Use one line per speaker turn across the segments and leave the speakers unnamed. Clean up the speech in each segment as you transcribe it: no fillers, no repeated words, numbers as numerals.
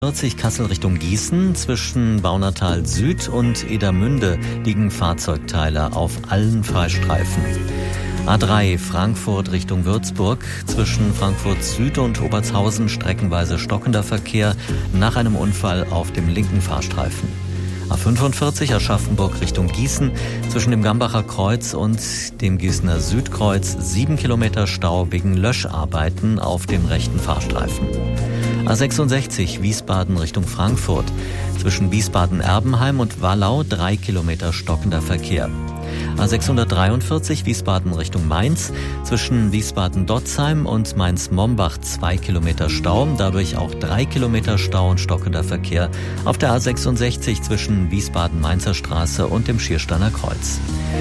40 Kassel Richtung Gießen, zwischen Baunatal Süd und Edermünde liegen Fahrzeugteile auf allen Fahrstreifen. A3 Frankfurt Richtung Würzburg, zwischen Frankfurt Süd und Obertshausen streckenweise stockender Verkehr nach einem Unfall auf dem linken Fahrstreifen. A45 Aschaffenburg Richtung Gießen, zwischen dem Gambacher Kreuz und dem Gießener Südkreuz 7 Kilometer Stau wegen Löscharbeiten auf dem rechten Fahrstreifen. A66 Wiesbaden Richtung Frankfurt, zwischen Wiesbaden-Erbenheim und Wallau 3 Kilometer stockender Verkehr. A643 Wiesbaden Richtung Mainz, zwischen Wiesbaden-Dotzheim und Mainz-Mombach 2 Kilometer Stau, dadurch auch 3 Kilometer Stau und stockender Verkehr auf der A66 zwischen Wiesbaden-Mainzer Straße und dem Schiersteiner Kreuz.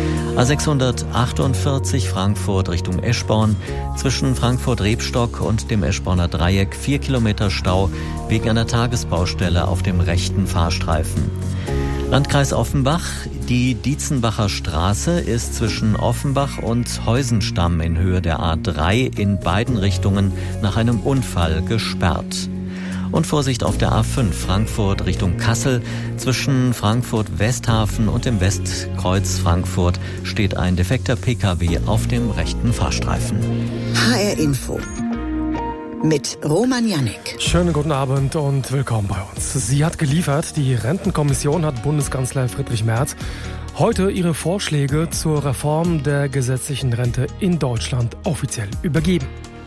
A648 Frankfurt Richtung Eschborn, zwischen Frankfurt-Rebstock und dem Eschborner Dreieck 4 Kilometer Stau wegen einer Tagesbaustelle auf dem rechten Fahrstreifen. Landkreis Offenbach, die Dietzenbacher Straße ist zwischen Offenbach und Heusenstamm in Höhe der A3 in beiden Richtungen nach einem Unfall gesperrt. Und Vorsicht auf der A5 Frankfurt Richtung Kassel, zwischen Frankfurt-Westhafen und dem Westkreuz Frankfurt steht ein defekter Pkw auf dem rechten Fahrstreifen.
HR Info mit Roman Jannik.
Schönen guten Abend und willkommen bei uns. Sie hat geliefert. Die Rentenkommission hat Bundeskanzler Friedrich Merz heute ihre Vorschläge zur Reform der gesetzlichen Rente in Deutschland offiziell übergeben.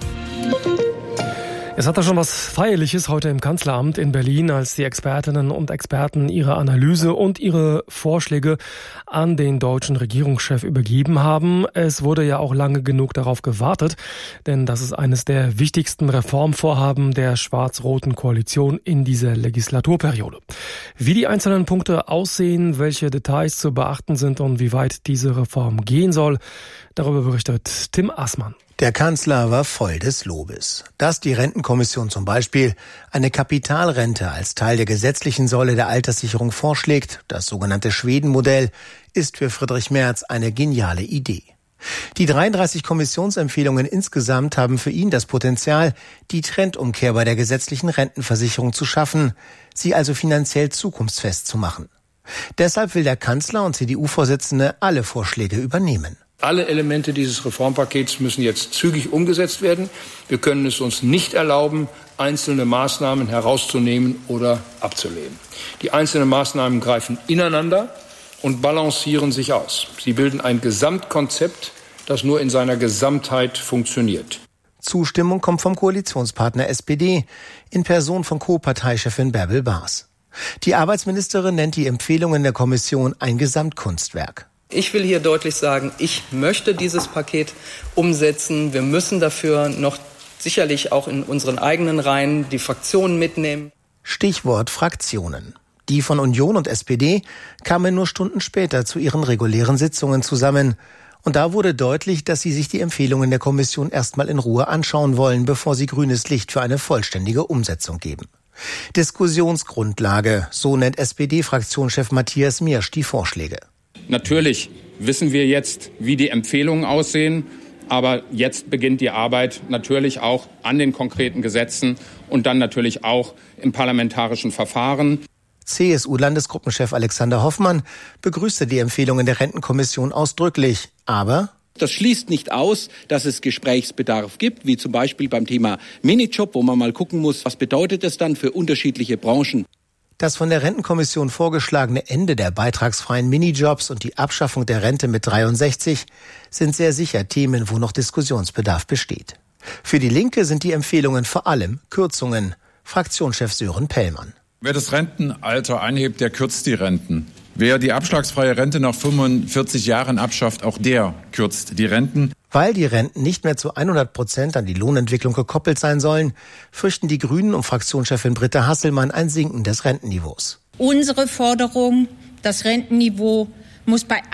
Es hat da schon was Feierliches heute im Kanzleramt in Berlin, als die Expertinnen und Experten ihre Analyse und ihre Vorschläge an den deutschen Regierungschef übergeben haben. Es wurde ja auch lange genug darauf gewartet, denn das ist eines der wichtigsten Reformvorhaben der schwarz-roten Koalition in dieser Legislaturperiode. Wie die einzelnen Punkte aussehen, welche Details zu beachten sind und wie weit diese Reform gehen soll, darüber berichtet Tim Assmann.
Der Kanzler war voll des Lobes. Dass die Rentenkommission zum Beispiel eine Kapitalrente als Teil der gesetzlichen Säule der Alterssicherung vorschlägt, das sogenannte Schweden-Modell, ist für Friedrich Merz eine geniale Idee. Die 33 Kommissionsempfehlungen insgesamt haben für ihn das Potenzial, die Trendumkehr bei der gesetzlichen Rentenversicherung zu schaffen, sie also finanziell zukunftsfest zu machen. Deshalb will der Kanzler und CDU-Vorsitzende alle Vorschläge übernehmen.
Alle Elemente dieses Reformpakets müssen jetzt zügig umgesetzt werden. Wir können es uns nicht erlauben, einzelne Maßnahmen herauszunehmen oder abzulehnen. Die einzelnen Maßnahmen greifen ineinander und balancieren sich aus. Sie bilden ein Gesamtkonzept, das nur in seiner Gesamtheit funktioniert.
Zustimmung kommt vom Koalitionspartner SPD in Person von Co-Parteichefin Bärbel Baas. Die Arbeitsministerin nennt die Empfehlungen der Kommission ein Gesamtkunstwerk.
Ich will hier deutlich sagen, ich möchte dieses Paket umsetzen. Wir müssen dafür noch sicherlich auch in unseren eigenen Reihen die Fraktionen mitnehmen.
Stichwort Fraktionen. Die von Union und SPD kamen nur Stunden später zu ihren regulären Sitzungen zusammen. Und da wurde deutlich, dass sie sich die Empfehlungen der Kommission erstmal in Ruhe anschauen wollen, bevor sie grünes Licht für eine vollständige Umsetzung geben. Diskussionsgrundlage, so nennt SPD-Fraktionschef Matthias Miersch die Vorschläge.
Natürlich wissen wir jetzt, wie die Empfehlungen aussehen, aber jetzt beginnt die Arbeit natürlich auch an den konkreten Gesetzen und dann natürlich auch im parlamentarischen Verfahren.
CSU-Landesgruppenchef Alexander Hoffmann begrüßte die Empfehlungen der Rentenkommission ausdrücklich, aber
das schließt nicht aus, dass es Gesprächsbedarf gibt, wie zum Beispiel beim Thema Minijob, wo man mal gucken muss, was bedeutet es dann für unterschiedliche Branchen.
Das von der Rentenkommission vorgeschlagene Ende der beitragsfreien Minijobs und die Abschaffung der Rente mit 63 sind sehr sicher Themen, wo noch Diskussionsbedarf besteht. Für die Linke sind die Empfehlungen vor allem Kürzungen. Fraktionschef Sören Pellmann.
Wer das Rentenalter anhebt, der kürzt die Renten. Wer die abschlagsfreie Rente nach 45 Jahren abschafft, auch der kürzt die Renten.
Weil die Renten nicht mehr zu 100% an die Lohnentwicklung gekoppelt sein sollen, fürchten die Grünen um Fraktionschefin Britta Hasselmann ein Sinken des Rentenniveaus.
Unsere Forderung, das Rentenniveau muss bei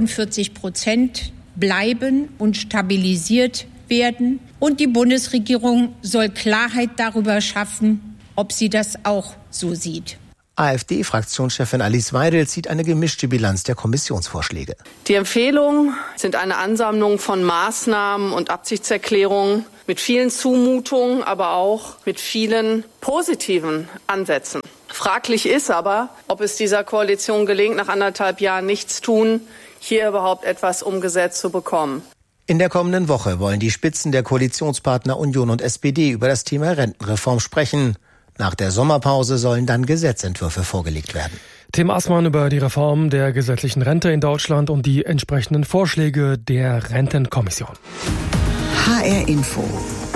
48% bleiben und stabilisiert werden. Und die Bundesregierung soll Klarheit darüber schaffen, ob sie das auch so sieht.
AfD-Fraktionschefin Alice Weidel zieht eine gemischte Bilanz der Kommissionsvorschläge.
Die Empfehlungen sind eine Ansammlung von Maßnahmen und Absichtserklärungen, mit vielen Zumutungen, aber auch mit vielen positiven Ansätzen. Fraglich ist aber, ob es dieser Koalition gelingt, nach 1,5 Jahren nichts tun, hier überhaupt etwas umgesetzt zu bekommen.
In der kommenden Woche wollen die Spitzen der Koalitionspartner Union und SPD über das Thema Rentenreform sprechen. Nach der Sommerpause sollen dann Gesetzentwürfe vorgelegt werden.
Tim Assmann über die Reform der gesetzlichen Rente in Deutschland und die entsprechenden Vorschläge der Rentenkommission.
HR Info.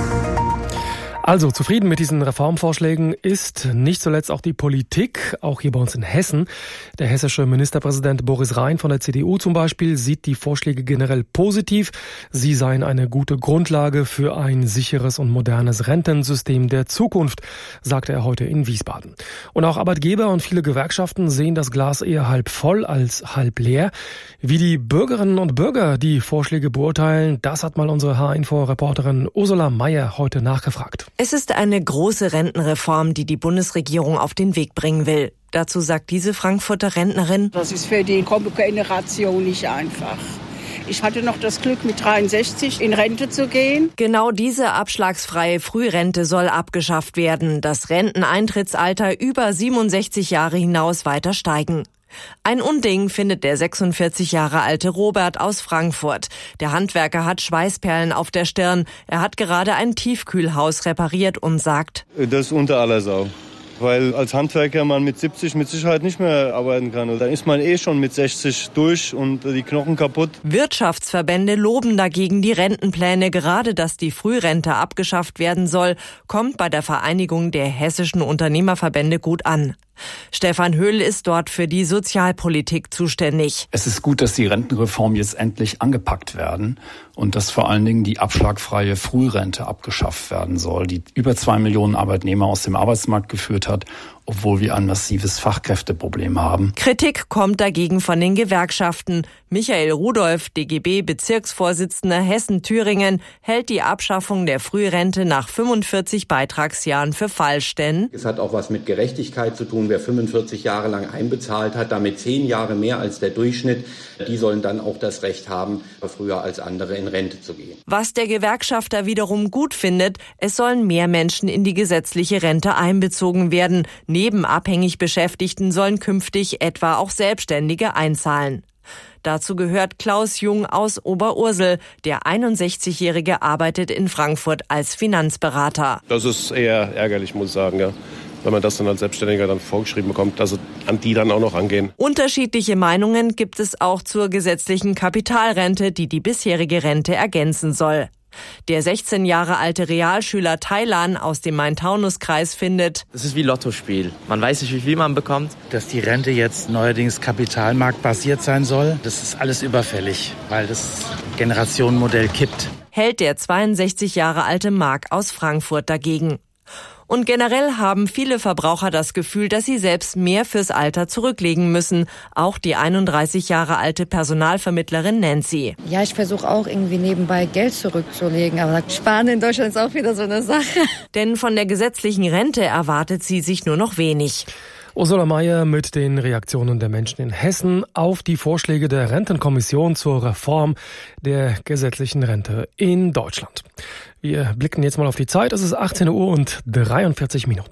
Also zufrieden mit diesen Reformvorschlägen ist nicht zuletzt auch die Politik, auch hier bei uns in Hessen. Der hessische Ministerpräsident Boris Rhein von der CDU zum Beispiel sieht die Vorschläge generell positiv. Sie seien eine gute Grundlage für ein sicheres und modernes Rentensystem der Zukunft, sagte er heute in Wiesbaden. Und auch Arbeitgeber und viele Gewerkschaften sehen das Glas eher halb voll als halb leer. Wie die Bürgerinnen und Bürger die Vorschläge beurteilen, das hat mal unsere HR-Info-Reporterin Ursula Mayer heute nachgefragt.
Es ist eine große Rentenreform, die die Bundesregierung auf den Weg bringen will. Dazu sagt diese Frankfurter Rentnerin:
Das ist für die kommende Generation nicht einfach. Ich hatte noch das Glück, mit 63 in Rente zu gehen.
Genau diese abschlagsfreie Frührente soll abgeschafft werden. Das Renteneintrittsalter über 67 Jahre hinaus weiter steigen. Ein Unding findet der 46 Jahre alte Robert aus Frankfurt. Der Handwerker hat Schweißperlen auf der Stirn. Er hat gerade ein Tiefkühlhaus repariert und sagt:
Das ist unter aller Sau. Weil als Handwerker man mit 70 mit Sicherheit nicht mehr arbeiten kann. Dann ist man schon mit 60 durch und die Knochen kaputt.
Wirtschaftsverbände loben dagegen die Rentenpläne. Gerade dass die Frührente abgeschafft werden soll, kommt bei der Vereinigung der hessischen Unternehmerverbände gut an. Stefan Höhl ist dort für die Sozialpolitik zuständig.
Es ist gut, dass die Rentenreform jetzt endlich angepackt werden und dass vor allen Dingen die abschlagfreie Frührente abgeschafft werden soll, die über 2 Millionen Arbeitnehmer aus dem Arbeitsmarkt geführt hat, obwohl wir ein massives Fachkräfteproblem haben.
Kritik kommt dagegen von den Gewerkschaften. Michael Rudolph, DGB-Bezirksvorsitzender Hessen-Thüringen, hält die Abschaffung der Frührente nach 45 Beitragsjahren für falsch, denn
es hat auch was mit Gerechtigkeit zu tun. Wer 45 Jahre lang einbezahlt hat, damit 10 Jahre mehr als der Durchschnitt, die sollen dann auch das Recht haben, früher als andere in Rente zu gehen.
Was der Gewerkschafter wiederum gut findet, es sollen mehr Menschen in die gesetzliche Rente einbezogen werden. Neben abhängig Beschäftigten sollen künftig etwa auch Selbstständige einzahlen. Dazu gehört Klaus Jung aus Oberursel. Der 61-Jährige arbeitet in Frankfurt als Finanzberater.
Das ist eher ärgerlich, muss ich sagen, ja. Wenn man das dann als Selbstständiger dann vorgeschrieben bekommt, dass an die dann auch noch angehen.
Unterschiedliche Meinungen gibt es auch zur gesetzlichen Kapitalrente, die die bisherige Rente ergänzen soll. Der 16 Jahre alte Realschüler Thailan aus dem Main-Taunus-Kreis findet:
Das ist wie Lottospiel. Man weiß nicht, wie viel man bekommt. Dass die Rente jetzt neuerdings kapitalmarktbasiert sein soll, das ist alles überfällig, weil das Generationenmodell kippt.
Hält der 62 Jahre alte Marc aus Frankfurt dagegen. Und generell haben viele Verbraucher das Gefühl, dass sie selbst mehr fürs Alter zurücklegen müssen. Auch die 31 Jahre alte Personalvermittlerin Nancy.
Ja, ich versuche auch irgendwie nebenbei Geld zurückzulegen. Aber Sparen in Deutschland ist auch wieder so eine Sache.
Denn von der gesetzlichen Rente erwartet sie sich nur noch wenig.
Ursula Mayer mit den Reaktionen der Menschen in Hessen auf die Vorschläge der Rentenkommission zur Reform der gesetzlichen Rente in Deutschland. Wir blicken jetzt mal auf die Zeit. Es ist 18 Uhr und 43 Minuten.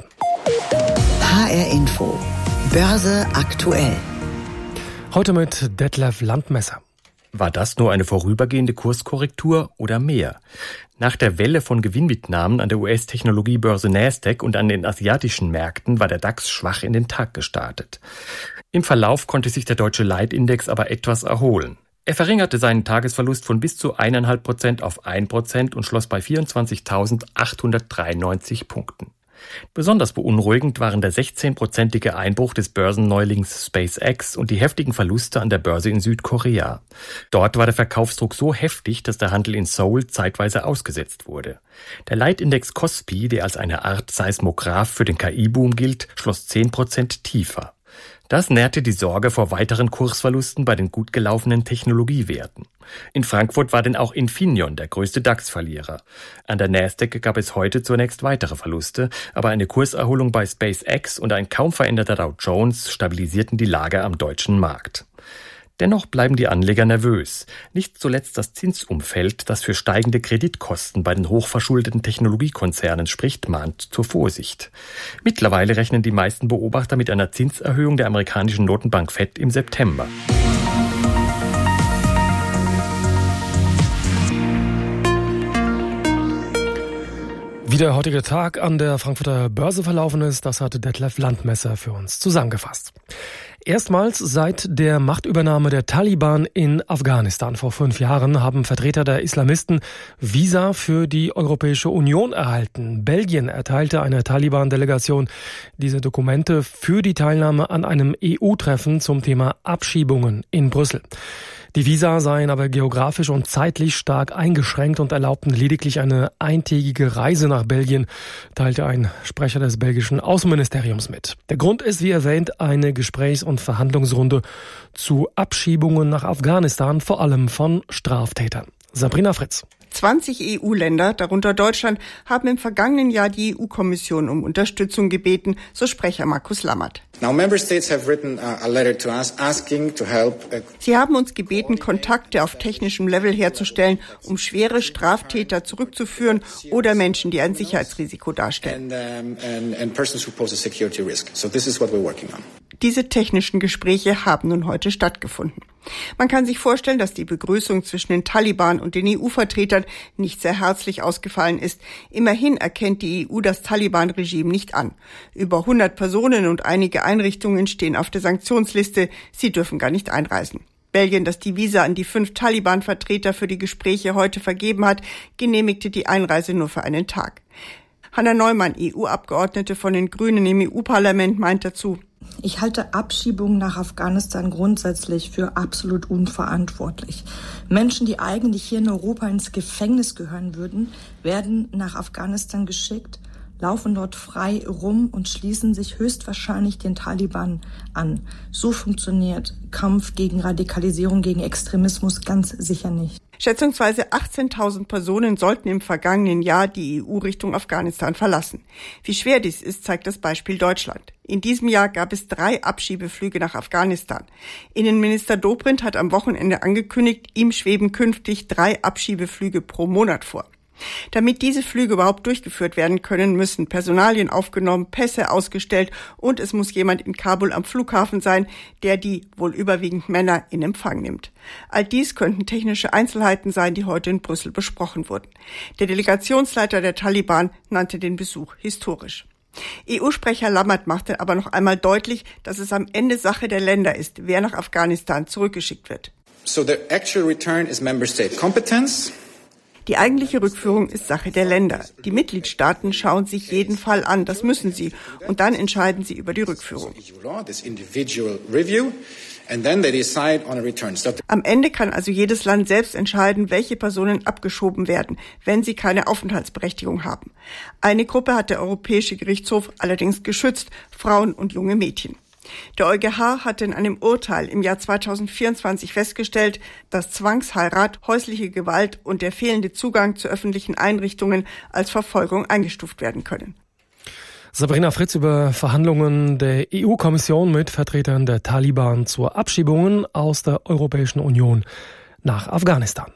HR Info. Börse aktuell.
Heute mit Detlef Landmesser.
War das nur eine vorübergehende Kurskorrektur oder mehr? Nach der Welle von Gewinnmitnahmen an der US-Technologiebörse Nasdaq und an den asiatischen Märkten war der DAX schwach in den Tag gestartet. Im Verlauf konnte sich der deutsche Leitindex aber etwas erholen. Er verringerte seinen Tagesverlust von bis zu 1,5% auf 1% und schloss bei 24.893 Punkten. Besonders beunruhigend waren der 16-prozentige Einbruch des Börsenneulings SpaceX und die heftigen Verluste an der Börse in Südkorea. Dort war der Verkaufsdruck so heftig, dass der Handel in Seoul zeitweise ausgesetzt wurde. Der Leitindex Kospi, der als eine Art Seismograph für den KI-Boom gilt, schloss 10% tiefer. Das nährte die Sorge vor weiteren Kursverlusten bei den gut gelaufenen Technologiewerten. In Frankfurt war denn auch Infineon der größte DAX-Verlierer. An der Nasdaq gab es heute zunächst weitere Verluste, aber eine Kurserholung bei SpaceX und ein kaum veränderter Dow Jones stabilisierten die Lage am deutschen Markt. Dennoch bleiben die Anleger nervös. Nicht zuletzt das Zinsumfeld, das für steigende Kreditkosten bei den hochverschuldeten Technologiekonzernen spricht, mahnt zur Vorsicht. Mittlerweile rechnen die meisten Beobachter mit einer Zinserhöhung der amerikanischen Notenbank Fed im September.
Wie der heutige Tag an der Frankfurter Börse verlaufen ist, das hat Detlef Landmesser für uns zusammengefasst. Erstmals seit der Machtübernahme der Taliban in Afghanistan vor 5 Jahren haben Vertreter der Islamisten Visa für die Europäische Union erhalten. Belgien erteilte einer Taliban-Delegation diese Dokumente für die Teilnahme an einem EU-Treffen zum Thema Abschiebungen in Brüssel. Die Visa seien aber geografisch und zeitlich stark eingeschränkt und erlaubten lediglich eine eintägige Reise nach Belgien, teilte ein Sprecher des belgischen Außenministeriums mit. Der Grund ist, wie erwähnt, eine Gesprächs- und Verhandlungsrunde zu Abschiebungen nach Afghanistan, vor allem von Straftätern. Sabrina Fritz.
20 EU-Länder, darunter Deutschland, haben im vergangenen Jahr die EU-Kommission um Unterstützung gebeten, so Sprecher Markus Lammert. Sie haben uns gebeten, Kontakte auf technischem Level herzustellen, um schwere Straftäter zurückzuführen oder Menschen, die ein Sicherheitsrisiko darstellen. Diese technischen Gespräche haben nun heute stattgefunden. Man kann sich vorstellen, dass die Begrüßung zwischen den Taliban und den EU-Vertretern nicht sehr herzlich ausgefallen ist. Immerhin erkennt die EU das Taliban-Regime nicht an. Über 100 Personen und einige Einrichtungen stehen auf der Sanktionsliste. Sie dürfen gar nicht einreisen. Belgien, das die Visa an die 5 Taliban-Vertreter für die Gespräche heute vergeben hat, genehmigte die Einreise nur für einen Tag. Hanna Neumann, EU-Abgeordnete von den Grünen im EU-Parlament, meint dazu:
Ich halte Abschiebungen nach Afghanistan grundsätzlich für absolut unverantwortlich. Menschen, die eigentlich hier in Europa ins Gefängnis gehören würden, werden nach Afghanistan geschickt, laufen dort frei rum und schließen sich höchstwahrscheinlich den Taliban an. So funktioniert Kampf gegen Radikalisierung, gegen Extremismus ganz sicher nicht.
Schätzungsweise 18.000 Personen sollten im vergangenen Jahr die EU Richtung Afghanistan verlassen. Wie schwer dies ist, zeigt das Beispiel Deutschland. In diesem Jahr gab es 3 Abschiebeflüge nach Afghanistan. Innenminister Dobrindt hat am Wochenende angekündigt, ihm schweben künftig 3 Abschiebeflüge pro Monat vor. Damit diese Flüge überhaupt durchgeführt werden können, müssen Personalien aufgenommen, Pässe ausgestellt und es muss jemand in Kabul am Flughafen sein, der die wohl überwiegend Männer in Empfang nimmt. All dies könnten technische Einzelheiten sein, die heute in Brüssel besprochen wurden. Der Delegationsleiter der Taliban nannte den Besuch historisch. EU-Sprecher Lammert machte aber noch einmal deutlich, dass es am Ende Sache der Länder ist, wer nach Afghanistan zurückgeschickt wird.
So the actual return is member state competence.
Die eigentliche Rückführung ist Sache der Länder. Die Mitgliedstaaten schauen sich jeden Fall an, das müssen sie, und dann entscheiden sie über die Rückführung. Am Ende kann also jedes Land selbst entscheiden, welche Personen abgeschoben werden, wenn sie keine Aufenthaltsberechtigung haben. Eine Gruppe hat der Europäische Gerichtshof allerdings geschützt: Frauen und junge Mädchen. Der EuGH hatte in einem Urteil im Jahr 2024 festgestellt, dass Zwangsheirat, häusliche Gewalt und der fehlende Zugang zu öffentlichen Einrichtungen als Verfolgung eingestuft werden können.
Sabrina Fritz über Verhandlungen der EU-Kommission mit Vertretern der Taliban zur Abschiebungen aus der Europäischen Union nach Afghanistan.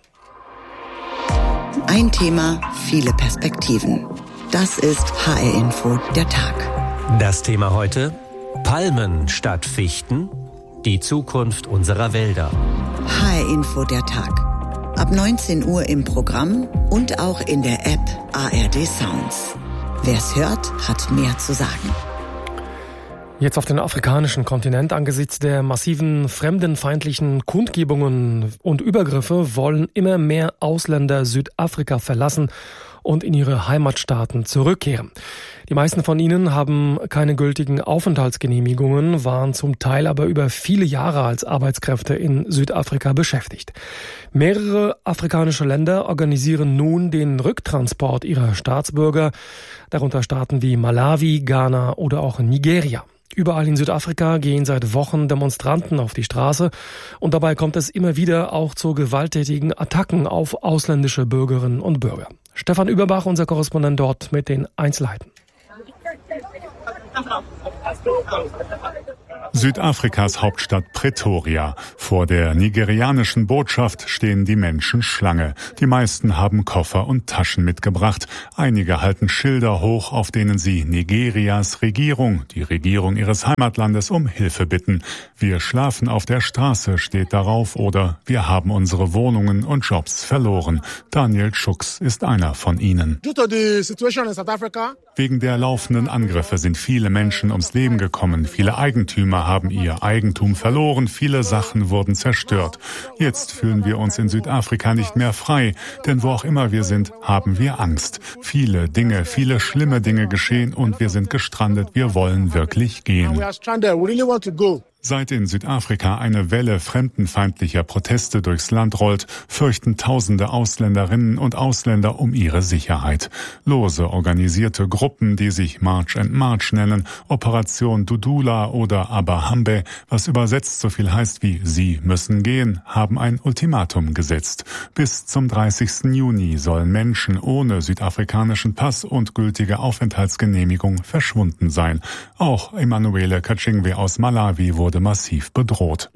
Ein Thema, viele Perspektiven. Das ist HR Info, der Tag.
Das Thema heute: Palmen statt Fichten, die Zukunft unserer Wälder.
HR Info, der Tag. Ab 19 Uhr im Programm und auch in der App ARD Sounds. Wer's hört, hat mehr zu sagen.
Jetzt auf den afrikanischen Kontinent. Angesichts der massiven fremdenfeindlichen Kundgebungen und Übergriffe wollen immer mehr Ausländer Südafrika verlassen und in ihre Heimatstaaten zurückkehren. Die meisten von ihnen haben keine gültigen Aufenthaltsgenehmigungen, waren zum Teil aber über viele Jahre als Arbeitskräfte in Südafrika beschäftigt. Mehrere afrikanische Länder organisieren nun den Rücktransport ihrer Staatsbürger, darunter Staaten wie Malawi, Ghana oder auch Nigeria. Überall in Südafrika gehen seit Wochen Demonstranten auf die Straße und dabei kommt es immer wieder auch zu gewalttätigen Attacken auf ausländische Bürgerinnen und Bürger. Stefan Überbach, unser Korrespondent dort, mit den Einzelheiten.
Südafrikas Hauptstadt Pretoria. Vor der nigerianischen Botschaft stehen die Menschen Schlange. Die meisten haben Koffer und Taschen mitgebracht. Einige halten Schilder hoch, auf denen sie Nigerias Regierung, die Regierung ihres Heimatlandes, um Hilfe bitten. Wir schlafen auf der Straße, steht darauf, oder wir haben unsere Wohnungen und Jobs verloren. Daniel Schux ist einer von ihnen. Wegen der laufenden Angriffe sind viele Menschen ums Leben gekommen. Viele Eigentümer haben ihr Eigentum verloren. Viele Sachen wurden zerstört. Jetzt fühlen wir uns in Südafrika nicht mehr frei. Denn wo auch immer wir sind, haben wir Angst. Viele Dinge, viele schlimme Dinge geschehen und wir sind gestrandet. Wir wollen wirklich gehen. Seit in Südafrika eine Welle fremdenfeindlicher Proteste durchs Land rollt, fürchten tausende Ausländerinnen und Ausländer um ihre Sicherheit. Lose organisierte Gruppen, die sich March and March nennen, Operation Dudula oder Abahambe, was übersetzt so viel heißt wie Sie müssen gehen, haben ein Ultimatum gesetzt. Bis zum 30. Juni sollen Menschen ohne südafrikanischen Pass und gültige Aufenthaltsgenehmigung verschwunden sein. Auch Emanuele Kachingwe aus Malawi wurde massiv bedroht.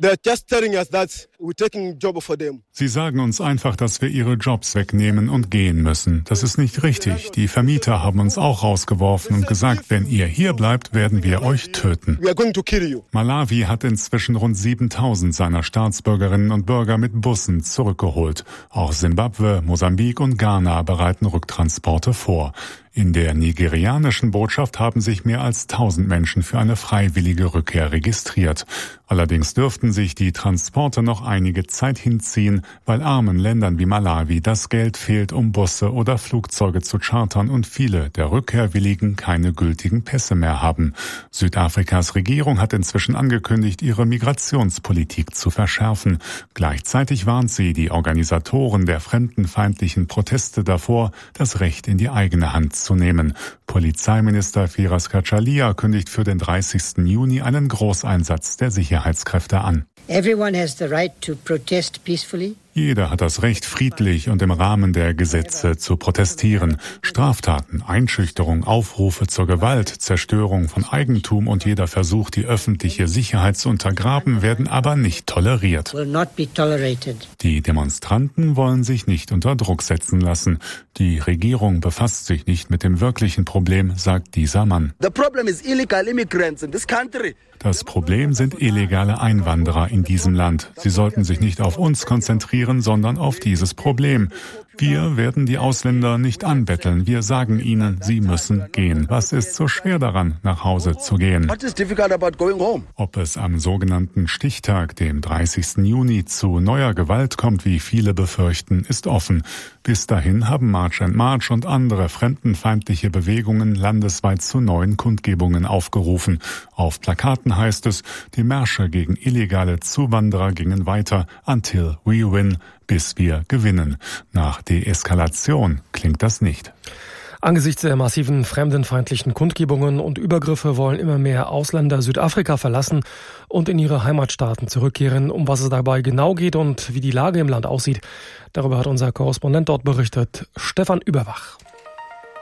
Sie sagen uns einfach, dass wir ihre Jobs wegnehmen und gehen müssen. Das ist nicht richtig. Die Vermieter haben uns auch rausgeworfen und gesagt, wenn ihr hier bleibt, werden wir euch töten. Malawi hat inzwischen rund 7.000 seiner Staatsbürgerinnen und Bürger mit Bussen zurückgeholt. Auch Simbabwe, Mosambik und Ghana bereiten Rücktransporte vor. In der nigerianischen Botschaft haben sich mehr als 1.000 Menschen für eine freiwillige Rückkehr registriert. Allerdings dürften sich die Transporte noch einige Zeit hinziehen, weil armen Ländern wie Malawi das Geld fehlt, um Busse oder Flugzeuge zu chartern und viele der Rückkehrwilligen keine gültigen Pässe mehr haben. Südafrikas Regierung hat inzwischen angekündigt, ihre Migrationspolitik zu verschärfen. Gleichzeitig warnt sie die Organisatoren der fremdenfeindlichen Proteste davor, das Recht in die eigene Hand zu nehmen. Polizeiminister Firas Kachalia kündigt für den 30. Juni einen Großeinsatz der Sicherheitskräfte an.
Everyone has the right to protest peacefully.
Jeder hat das Recht, friedlich und im Rahmen der Gesetze zu protestieren. Straftaten, Einschüchterung, Aufrufe zur Gewalt, Zerstörung von Eigentum und jeder Versuch, die öffentliche Sicherheit zu untergraben, werden aber nicht toleriert. Die Demonstranten wollen sich nicht unter Druck setzen lassen. Die Regierung befasst sich nicht mit dem wirklichen Problem, sagt dieser Mann. Das Problem sind illegale Einwanderer in diesem Land. Sie sollten sich nicht auf uns konzentrieren, sondern auf dieses Problem. Wir werden die Ausländer nicht anbetteln. Wir sagen ihnen, sie müssen gehen. Was ist so schwer daran, nach Hause zu gehen? Ob es am sogenannten Stichtag, dem 30. Juni, zu neuer Gewalt kommt, wie viele befürchten, ist offen. Bis dahin haben March and March und andere fremdenfeindliche Bewegungen landesweit zu neuen Kundgebungen aufgerufen. Auf Plakaten heißt es, die Märsche gegen illegale Zuwanderer gingen weiter, until we win, bis wir gewinnen. Nach Deeskalation klingt das nicht.
Angesichts der massiven fremdenfeindlichen Kundgebungen und Übergriffe wollen immer mehr Ausländer Südafrika verlassen und in ihre Heimatstaaten zurückkehren. Um was es dabei genau geht und wie die Lage im Land aussieht, darüber hat unser Korrespondent dort berichtet, Stefan Überbach.